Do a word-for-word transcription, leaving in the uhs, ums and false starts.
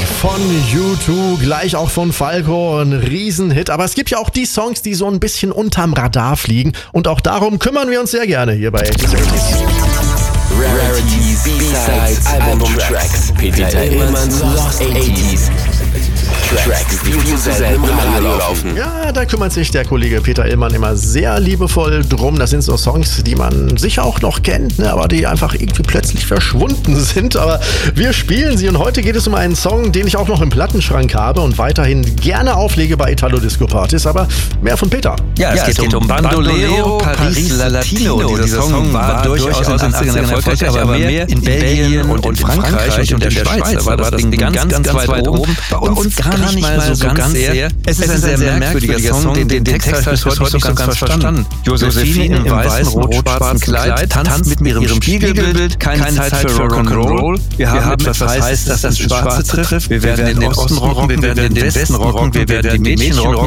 von U zwei, gleich auch von Falco, ein Riesenhit. Aber es gibt ja auch die Songs, die so ein bisschen unterm Radar fliegen. Und auch darum kümmern wir uns sehr gerne hier bei achtzig achtzig. Rarities, B-Sides, Album-Tracks, Peter Illmans Lost eighties. Tracks, die viel zu selten im Radio laufen. Ja, da kümmert sich der Kollege Peter Illmann immer sehr liebevoll drum. Das sind so Songs, die man sicher auch noch kennt, ne, aber die einfach irgendwie plötzlich verschwunden sind. Aber wir spielen sie und heute geht es um einen Song, den ich auch noch im Plattenschrank habe und weiterhin gerne auflege bei Italo Disco Partys. Aber mehr von Peter. Ja, es, ja, geht, es geht um Bandolero, Paris Latino. Dieser Song war durchaus in den achtzigern erfolgreich, aber mehr in Belgien und in Frankreich und in der Schweiz. Da war das Ding ganz, ganz weit oben. Bei uns gar nicht mal so ganz sehr. Es ist ein sehr merkwürdiger Song, den, den Text habe ich heute nicht so ganz verstanden. Josephine im weißen, rot-schwarzen Kleid tanzt mit ihrem Spiegelbild, keine Zeit für Rock'n'Roll. Wir haben etwas, was heißt, dass das Schwarze trifft. Wir werden den Osten rocken, wir werden den Westen rocken, wir werden die Mädchen rocken.